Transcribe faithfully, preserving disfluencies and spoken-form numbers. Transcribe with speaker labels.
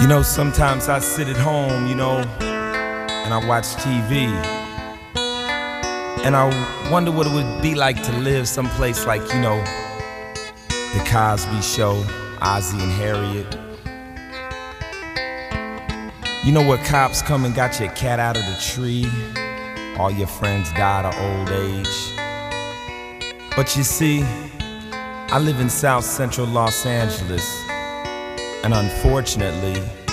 Speaker 1: You know, sometimes I sit at home, you know, and I watch T V, and I wonder what it would be like to live someplace like, you know, The Cosby Show, Ozzie and Harriet. You know, where cops come and got your cat out of the tree, all your friends died of old age. But you see, I live in South Central Los Angeles, and unfortunately,